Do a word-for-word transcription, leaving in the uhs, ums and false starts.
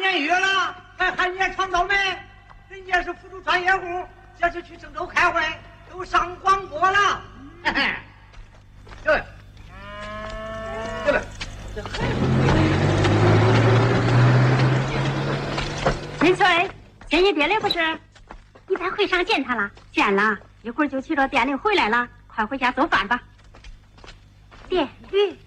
年月了，还喊你闯倒霉？人家是辅助专业户，这是去郑州开会，都上广播了。嘿嘿，对，对了，这还陈翠，见你爹了不是？你在会上见他了？见了，一会儿就去到店里回来了。快回家做饭吧。电驴。